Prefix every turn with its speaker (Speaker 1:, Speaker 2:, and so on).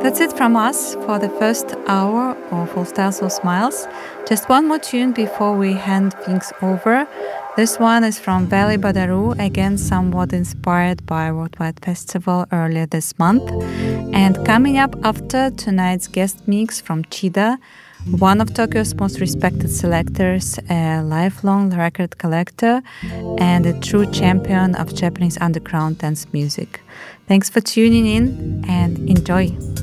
Speaker 1: That's it from us for the first hour of All Styles, All Smiles. Just one more tune before we hand things over. This one is from Valley Badaru, again somewhat inspired by Worldwide Festival earlier this month. And coming up after tonight's guest mix from Chida, one of Tokyo's most respected selectors, a lifelong record collector, and a true champion of Japanese underground dance music. Thanks for tuning in and enjoy.